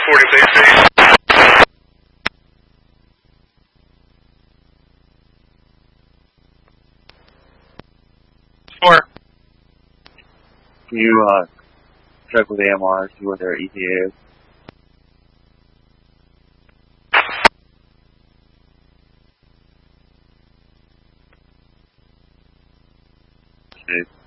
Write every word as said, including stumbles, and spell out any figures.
reporting base station. Four. Can you uh, check with A M R, see what their E T A is? States.